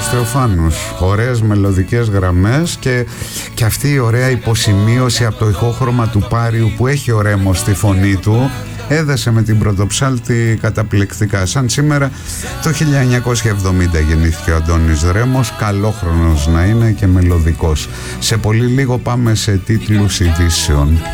Γιώργος Θεοφάνους. Ωραίες μελωδικές γραμμές και αυτή η ωραία υποσημείωση από το ηχόχρωμα του Πάριου που έχει ωρέμο στη φωνή του. Έδεσε με την πρωτοψάλτη καταπληκτικά. Σαν σήμερα το 1970 γεννήθηκε ο Αντώνης Ρέμος. Καλόχρονος να είναι και μελωδικός. Σε πολύ λίγο πάμε σε τίτλους ειδήσεων.